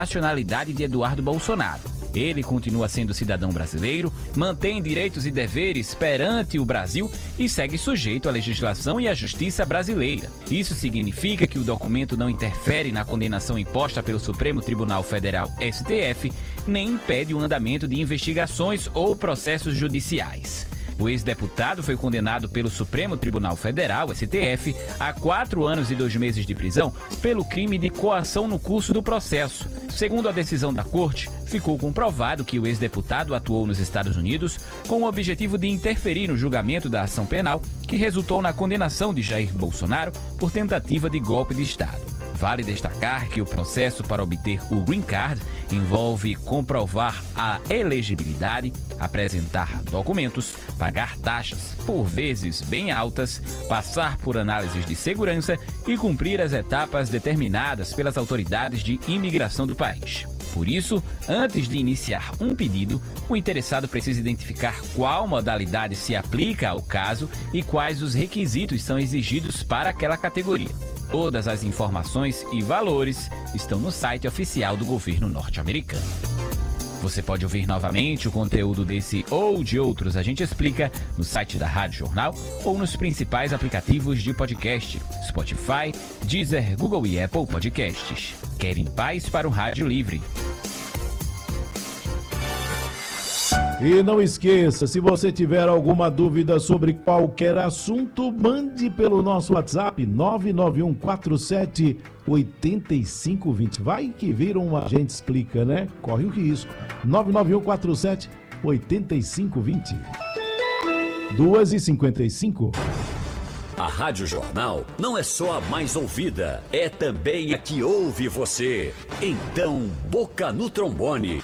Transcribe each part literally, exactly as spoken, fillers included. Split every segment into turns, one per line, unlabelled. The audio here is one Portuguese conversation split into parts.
nacionalidade de Eduardo Bolsonaro. Ele continua sendo cidadão brasileiro, mantém direitos e deveres perante o Brasil e segue sujeito à legislação e à justiça brasileira. Isso significa que o documento não interfere na condenação imposta pelo Supremo Tribunal Federal, S T F, nem impede o andamento de investigações ou processos judiciais. O ex-deputado foi condenado pelo Supremo Tribunal Federal, S T F, a quatro anos e dois meses de prisão pelo crime de coação no curso do processo. Segundo a decisão da Corte, ficou comprovado que o ex-deputado atuou nos Estados Unidos com o objetivo de interferir no julgamento da ação penal que resultou na condenação de Jair Bolsonaro por tentativa de golpe de Estado. Vale destacar que o processo para obter o Green Card envolve comprovar a elegibilidade, apresentar documentos, pagar taxas, por vezes bem altas, passar por análises de segurança e cumprir as etapas determinadas pelas autoridades de imigração do país. Por isso, antes de iniciar um pedido, o interessado precisa identificar qual modalidade se aplica ao caso e quais os requisitos são exigidos para aquela categoria. Todas as informações e valores estão no site oficial do governo norte-americano. Você pode ouvir novamente o conteúdo desse ou de outros A Gente Explica no site da Rádio Jornal ou nos principais aplicativos de podcast, Spotify, Deezer, Google e Apple Podcasts. Querem paz para o Rádio Livre.
E não esqueça, se você tiver alguma dúvida sobre qualquer assunto, mande pelo nosso WhatsApp nove nove um quatro sete oito cinco dois zero. Vai que vira um A Gente Explica, né? Corre o risco. nove nove um quatro sete oito cinco dois zero. duas e cinquenta e cinco.
A Rádio Jornal não é só a mais ouvida, é também a que ouve você. Então, boca no trombone.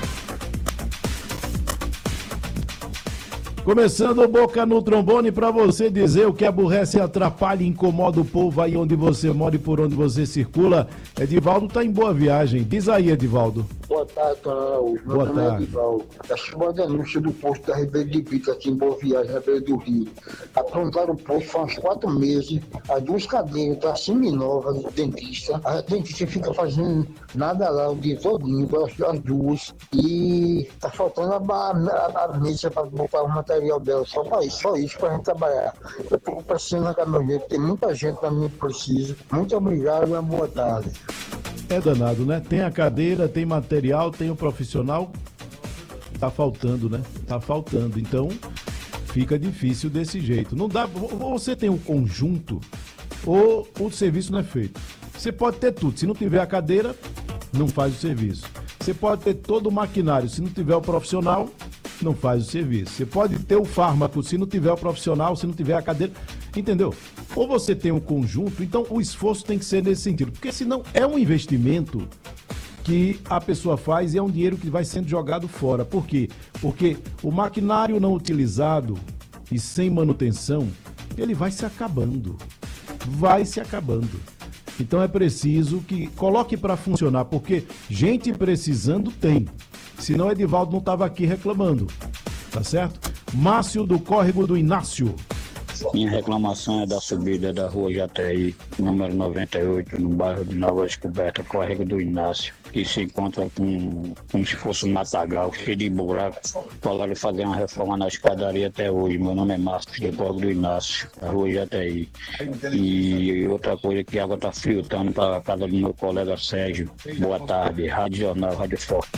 Começando Boca no Trombone para você dizer o que aborrece, atrapalha e incomoda o povo aí onde você mora e por onde você circula. Edivaldo tá em Boa Viagem. Diz aí, Edivaldo.
Boa tarde, Tonal. Meu
Boa
nome é
tarde.
Edivaldo. Achei uma denúncia do posto da Ribeira de Brito aqui em Boa Viagem, na beira do Rio. Aprontaram o posto faz uns quatro meses. As duas cadeiras estão assim novas do dentista. A dentista fica fazendo nada lá o dia todinho, as, as duas. E tá faltando a, a, a mesa para botar o material dela. Só para isso, só isso para a gente trabalhar. Eu tô precisando na caminhonete, tem muita gente na minha precisa. Muito obrigado e uma boa tarde.
É danado, né? Tem a cadeira, tem material, tem o profissional. Tá faltando, né? Tá faltando. Então, fica difícil desse jeito. Não dá. Ou você tem um conjunto, ou o serviço não é feito. Você pode ter tudo. Se não tiver a cadeira, não faz o serviço. Você pode ter todo o maquinário. Se não tiver o profissional, não faz o serviço. Você pode ter o fármaco. Se não tiver o profissional, se não tiver a cadeira. Entendeu? Ou você tem um conjunto, então o esforço tem que ser nesse sentido. Porque senão é um investimento que a pessoa faz e é um dinheiro que vai sendo jogado fora. Por quê? Porque o maquinário não utilizado e sem manutenção, ele vai se acabando. Vai se acabando. Então é preciso que coloque para funcionar, porque gente precisando tem. Senão Edivaldo não estava aqui reclamando. Tá certo? Márcio do Córrego do Inácio.
Minha reclamação é da subida da rua Jataí, número noventa e oito, no bairro de Nova Descoberta, Córrego do Inácio, que se encontra com, como se fosse um matagal, cheio de buracos. Falaram de fazer uma reforma na escadaria até hoje. Meu nome é Márcio do Córrego do Inácio, da rua Jataí. E outra coisa, que a água está filtrando para a casa do meu colega Sérgio. Boa tarde, Rádio Jornal, Rádio Forte.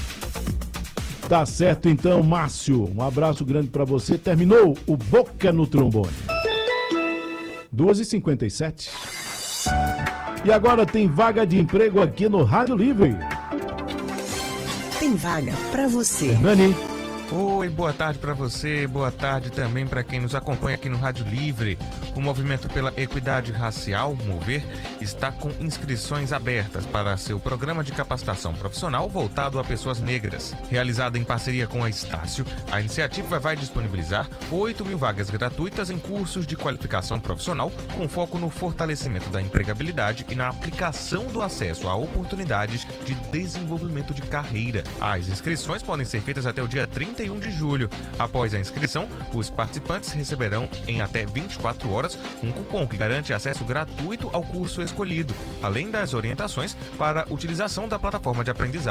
Tá certo então, Márcio. Um abraço grande para você. Terminou o Boca no Trombone. duas e cinquenta e sete. E agora tem vaga de emprego aqui no Rádio Livre.
Tem vaga para você.
Nani.
Oi, boa tarde para você, boa tarde também para quem nos acompanha aqui no Rádio Livre. O Movimento pela Equidade Racial, Mover, está com inscrições abertas para seu programa de capacitação profissional voltado a pessoas negras. Realizada em parceria com a Estácio, a iniciativa vai disponibilizar oito mil vagas gratuitas em cursos de qualificação profissional com foco no fortalecimento da empregabilidade e na aplicação do acesso a oportunidades de desenvolvimento de carreira. As inscrições podem ser feitas até o dia trinta e um de julho. Após a inscrição, os participantes receberão em até vinte e quatro horas horas um cupom que garante acesso gratuito ao curso escolhido, além das orientações para a utilização da plataforma de aprendizagem.